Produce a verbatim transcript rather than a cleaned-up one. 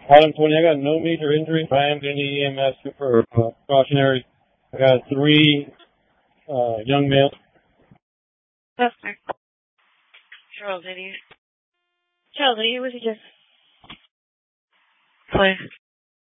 Item twenty, I got no major injury. I am getting the E M S for uh, cautionary. I got three uh, young males. That's fine. Charles, did you? Charles, did you? Was he just? Play.